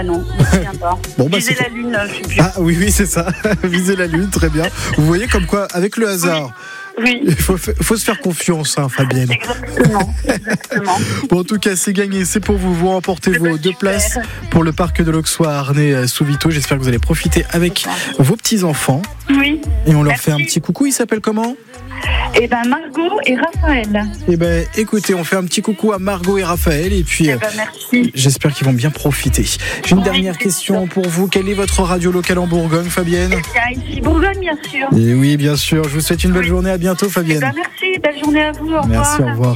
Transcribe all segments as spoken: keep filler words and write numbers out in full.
Non, je ne me souviens pas. Bon, bah, Viser c'est- la lune, je sais plus. Ah oui, oui, c'est ça. Viser la lune, très bien. Vous voyez comme quoi, avec le hasard, Oui, il faut, fa- faut se faire confiance, hein, Fabienne. exactement. exactement. Bon, en tout cas, c'est gagné. C'est pour vous. Vous remportez Eh ben, vos deux super. places pour le parc de l'Auxois à Arnay-sous-Vito. J'espère que vous allez profiter avec vos petits-enfants. Oui. Et on leur Merci. fait un petit coucou. Il s'appelle comment ? Eh ben Margot et Raphaël. Eh ben, écoutez, on fait un petit coucou à Margot et Raphaël. Et puis, Eh euh, ben merci. j'espère qu'ils vont bien profiter. J'ai une Oui, dernière c'est question pour vous. Quelle est votre radio locale en Bourgogne, Fabienne ? Eh bien, ici Bourgogne, bien sûr. Et oui, bien sûr. Je vous souhaite une belle Oui. journée. À bientôt, Eh Fabienne. ben merci, belle journée à vous. Au revoir. Merci, au revoir.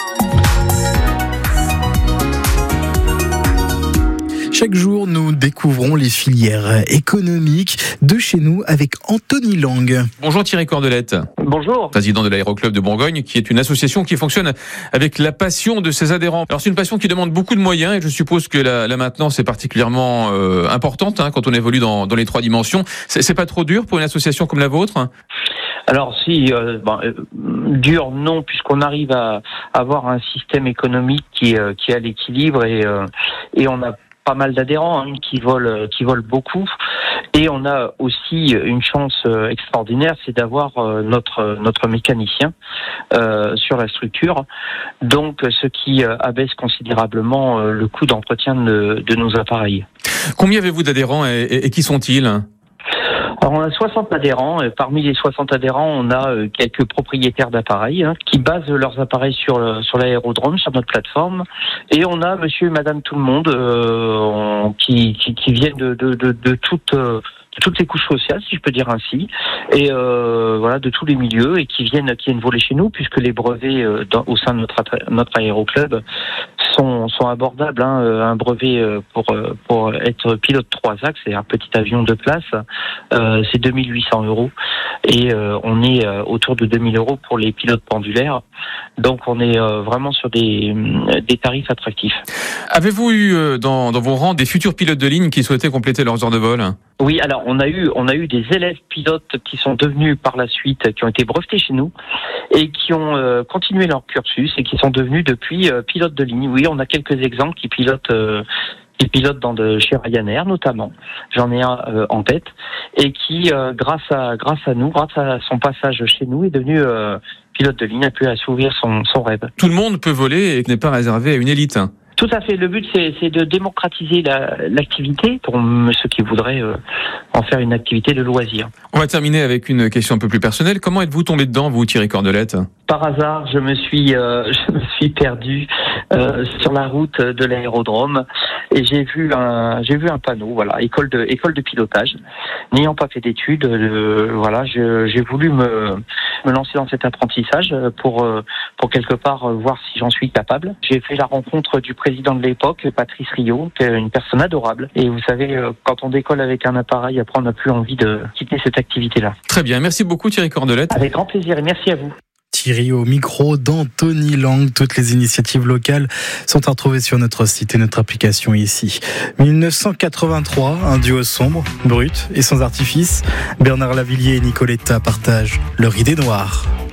Chaque jour, nous découvrons les filières économiques de chez nous avec Anthony Lang. Bonjour Thierry Cordelette, Bonjour. président de l'Aéroclub de Bourgogne, qui est une association qui fonctionne avec la passion de ses adhérents. Alors c'est une passion qui demande beaucoup de moyens et je suppose que la, la maintenance est particulièrement euh, importante hein, quand on évolue dans, dans les trois dimensions. C'est, c'est pas trop dur pour une association comme la vôtre ? Alors si, euh, bon, euh, dur non, puisqu'on arrive à avoir un système économique qui, euh, qui est à l'équilibre et, euh, et on a pas mal d'adhérents hein, qui volent, qui volent beaucoup. Et on a aussi une chance euh, extraordinaire, c'est d'avoir euh, notre notre mécanicien euh, sur la structure, donc ce qui euh, abaisse considérablement euh, le coût d'entretien de, de nos appareils. Combien avez-vous d'adhérents et, et, et qui sont-ils ? Alors on a soixante adhérents, et parmi les soixante adhérents, on a euh, quelques propriétaires d'appareils hein, qui basent leurs appareils sur le, sur l'aérodrome, sur notre plateforme, et on a monsieur et madame tout le monde euh, on- qui, qui, qui viennent de, de, de, de toutes... euh, de toutes les couches sociales, si je peux dire ainsi, et euh, voilà, de tous les milieux, et qui viennent, qui viennent voler chez nous, puisque les brevets euh, dans, au sein de notre notre aéroclub sont sont abordables. Hein, un brevet euh, pour euh, pour être pilote trois axes, c'est un petit avion de place, euh, c'est deux mille huit cents euros, et euh, on est euh, autour de deux mille euros pour les pilotes pendulaires. Donc on est euh, vraiment sur des des tarifs attractifs. Avez-vous eu euh, dans, dans vos rangs des futurs pilotes de ligne qui souhaitaient compléter leurs heures de vol ? Oui, alors on a eu on a eu des élèves pilotes qui sont devenus par la suite, qui ont été brevetés chez nous et qui ont euh, continué leur cursus et qui sont devenus depuis euh, pilotes de ligne. Oui, on a quelques exemples qui pilotent euh, qui pilotent dans de chez Ryanair notamment. J'en ai un euh, en tête et qui euh, grâce à grâce à nous, grâce à son passage chez nous, est devenu euh, pilote de ligne, a pu assouvir son son rêve. Tout le monde peut voler et n'est pas réservé à une élite. Tout à fait. Le but, c'est, c'est de démocratiser la, l'activité pour ceux qui voudraient euh, en faire une activité de loisir. On va terminer avec une question un peu plus personnelle. Comment êtes-vous tombé dedans, vous, Thierry Cordelette ? Par hasard, je me suis, euh, je me suis perdu euh, sur la route de l'aérodrome et j'ai vu un, j'ai vu un panneau, voilà, école de, école de pilotage. N'ayant pas fait d'études, euh, voilà, je, j'ai voulu me, me lancer dans cet apprentissage pour, euh, pour quelque part euh, voir si j'en suis capable. J'ai fait la rencontre du président de l'époque, Patrice Riot, qui est une personne adorable. Et vous savez, euh, quand on décolle avec un appareil, après on n'a plus envie de quitter cette activité-là. Très bien, merci beaucoup Thierry Cordelette. Avec grand plaisir et merci à vous. Thierry au micro d'Anthony Lang. Toutes les initiatives locales sont à retrouver sur notre site et notre application ici. dix-neuf cent quatre-vingt-trois, un duo sombre, brut et sans artifice. Bernard Lavillier et Nicoletta partagent leur idée noire.